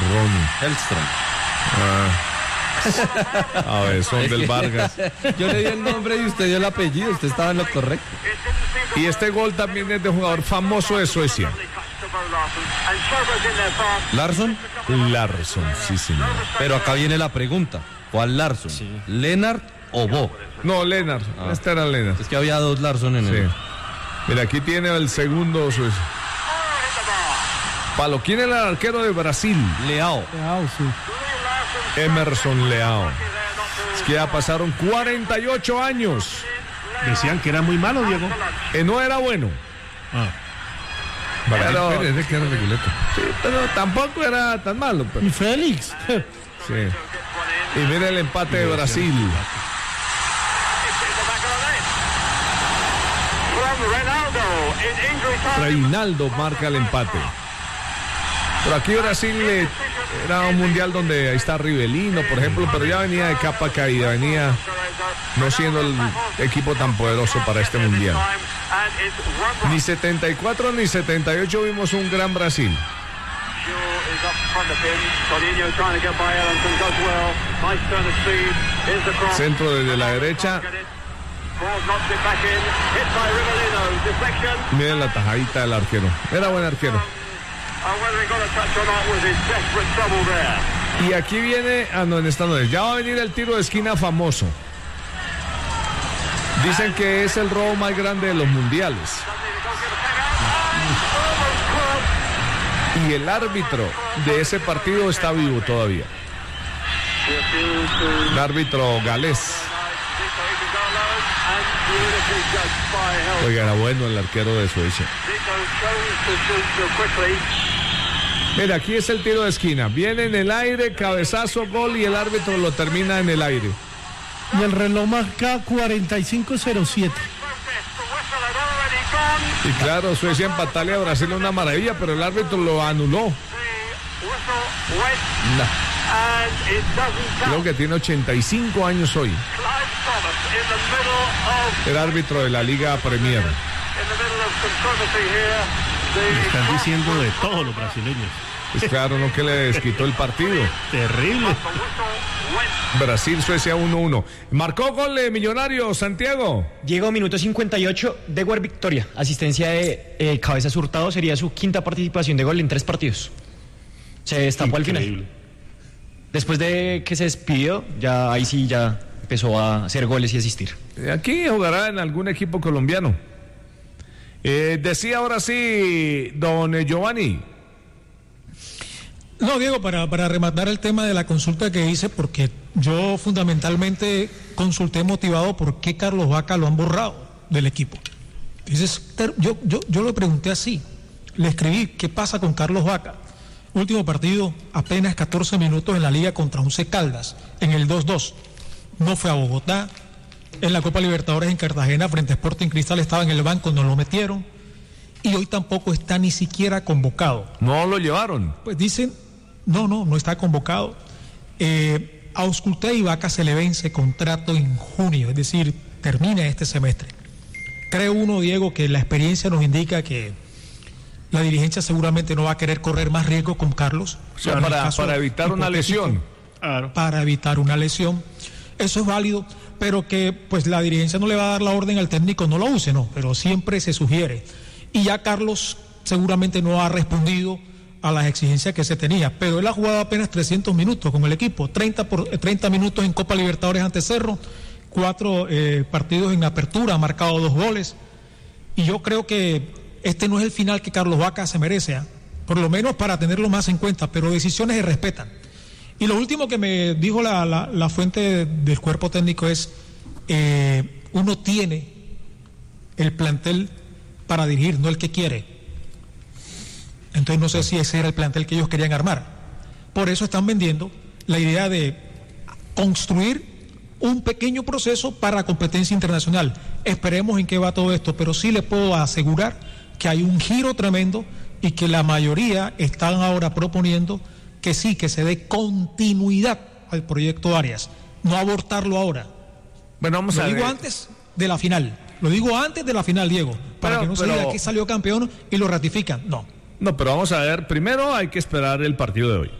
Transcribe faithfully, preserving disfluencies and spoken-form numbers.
Ronnie. Hellström. Ah. A ver, son del Vargas. Yo le di el nombre y usted dio el apellido, usted estaba en lo correcto. Y este gol también es de un jugador famoso de Suecia. ¿Larsson? Larsson, sí señor. Pero acá viene la pregunta. ¿Cuál Larsson? Sí. ¿Lennart o Bo? No, Lennart. Ah. Este era Lennart. Es que había dos Larsson en sí. el... Mira, aquí tiene el segundo suecio. Palo, ¿quién era el arquero de Brasil? Leao. Leao, sí. Emerson Leao. Es que ya pasaron cuarenta y ocho años. Decían que era muy malo, Diego. Que no era bueno. Ah. Pero, Pérez, de que era reguleta. Sí, pero tampoco era tan malo. Pero. Y Félix. Sí. Y mira el empate de Brasil. Reinaldo marca el empate. Pero aquí Brasil eh, era un mundial donde ahí está Rivelino, por ejemplo, pero ya venía de capa caída, venía no siendo el equipo tan poderoso para este mundial. Ni setenta y cuatro ni setenta y ocho vimos un gran Brasil. Centro desde la derecha. Miren la tajadita del arquero. Era buen arquero. Y aquí viene, ah no, en esta no es. Ya va a venir el tiro de esquina famoso. Dicen que es el robo más grande de los mundiales. Y el árbitro de ese partido está vivo todavía. El árbitro galés. Oiga, era bueno el arquero de Suecia. Mira, aquí es el tiro de esquina. Viene en el aire, cabezazo, gol y el árbitro lo termina en el aire. Y el reloj marca cuarenta y cinco cero siete. Y claro, Suecia empatarle a Brasil una maravilla, pero el árbitro lo anuló. No. Creo que tiene ochenta y cinco años hoy. El árbitro de la Liga Premier. Le están diciendo de todos los brasileños. Pues claro, no, que le desquitó el partido. Terrible. Brasil-Suecia uno uno. Marcó gol de Millonario, Santiago. Diego, minuto cincuenta y ocho, Degüer Victoria. Asistencia de eh, Cabezas Hurtado, sería su quinta participación de gol en tres partidos. Se destapó al final. Después de que se despidió, ya ahí sí ya empezó a hacer goles y asistir. Aquí jugará en algún equipo colombiano. Eh, decía ahora sí, don Giovanni. No, Diego, para, para rematar el tema de la consulta que hice, porque yo fundamentalmente consulté motivado por qué Carlos Vaca lo han borrado del equipo. Entonces, yo, yo, yo le pregunté así, le escribí, ¿qué pasa con Carlos Vaca? Último partido, apenas catorce minutos en la liga contra Once Caldas, en el dos dos. No fue a Bogotá. En la Copa Libertadores en Cartagena, frente a Sporting Cristal, estaba en el banco, no lo metieron. Y hoy tampoco está ni siquiera convocado. ¿No lo llevaron? Pues dicen, no, no, no está convocado. Eh, a Ausculté y Vaca se le vence contrato en junio, es decir, termina este semestre. Cree uno, Diego, que la experiencia nos indica que la dirigencia seguramente no va a querer correr más riesgo con Carlos. O sea, para, para evitar una lesión. Claro. Para evitar una lesión. Eso es válido, pero que pues la dirigencia no le va a dar la orden al técnico, no lo use, no, pero siempre se sugiere. Y ya Carlos seguramente no ha respondido a las exigencias que se tenía, pero él ha jugado apenas trescientos minutos con el equipo, treinta, por, treinta minutos en Copa Libertadores ante Cerro, cuatro eh, partidos en apertura, ha marcado dos goles, y yo creo que este no es el final que Carlos Vaca se merece, ¿eh? Por lo menos para tenerlo más en cuenta, pero decisiones se respetan. Y lo último que me dijo la, la, la fuente del cuerpo técnico es, eh, uno tiene el plantel para dirigir, no el que quiere. Entonces no sé si ese era el plantel que ellos querían armar. Por eso están vendiendo la idea de construir un pequeño proceso para competencia internacional. Esperemos en qué va todo esto, pero sí le puedo asegurar que hay un giro tremendo y que la mayoría están ahora proponiendo que sí, que se dé continuidad al proyecto Arias, no abortarlo ahora. Bueno, vamos Lo a digo ver. antes de la final. Lo digo antes de la final, Diego, para Pero- que no se pero- diga que salió campeón y lo ratifican. No. No, pero vamos a ver. Primero hay que esperar el partido de hoy.